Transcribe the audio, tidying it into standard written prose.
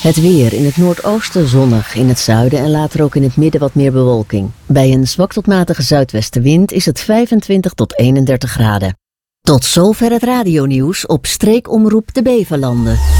Het weer: in het noordoosten zonnig, in het zuiden en later ook in het midden wat meer bewolking. Bij een zwak tot matige zuidwestenwind is het 25 tot 31 graden. Tot zover het radionieuws op streekomroep de Beverlanden.